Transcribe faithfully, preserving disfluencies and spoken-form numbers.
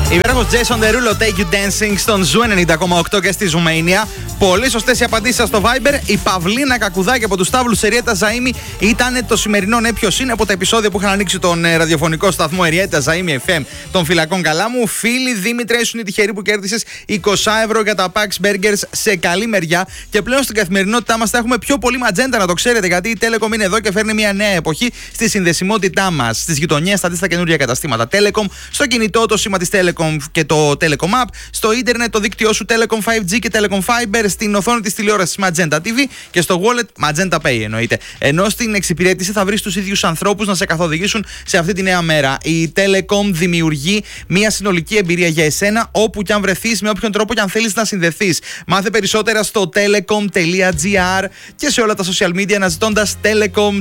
Υπέροχος Jason Derulo, Take You Dancing στον Ζου ενενήντα κόμμα οκτώ και στη Ζουμania. Πολύ σωστές οι απαντήσεις σας στο Viber. Η Παυλίνα Κακουδάκη από τους Σταύλους Εριέτα Ζαΐμι ήταν το σημερινό ναι ποιος είναι από τα επεισόδια που είχαν ανοίξει τον ε, ραδιοφωνικό σταθμό Εριέτα Ζαΐμι εφ εμ των Φυλακών Καλάμου. Φίλοι Δήμητρα, ήσουν τυχεροί που κέρδισες είκοσι ευρώ για τα Pax Burgers σε καλή μεριά. Και πλέον στην καθημερινότητά μας θα έχουμε πιο πολύ ματζέντα, να το ξέρετε, γιατί η Telecom είναι εδώ και φέρνει μια νέα εποχή στη συνδεσιμότητά μας. Στις γειτονιές, στα αντίστοιχα καινούργια καταστήματα Telecom, στο κινητό το σήμα της Telecom και το Telecom App, στο ίντερνετ το δίκτυό σου Telecom φάιβ τζι και Telecom Fiber, στην οθόνη της τηλεόρασης Magenta τι βι και στο wallet Magenta Pay εννοείται. Ενώ στην εξυπηρέτηση θα βρεις τους ίδιους ανθρώπους να σε καθοδηγήσουν σε αυτή τη νέα μέρα. Η Telecom δημιουργεί μια συνολική εμπειρία για εσένα όπου και αν βρεθείς, με όποιον τρόπο και αν θέλεις να συνδεθείς. Μάθε περισσότερα στο telecom τελεία gr και σε όλα τα social media αναζητώντας Telecom